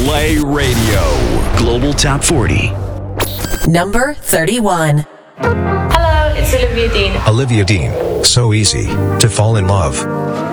Play Radio. Global Top 40. Number 31. Hello, it's Olivia Dean. Olivia Dean. So easy to fall in love.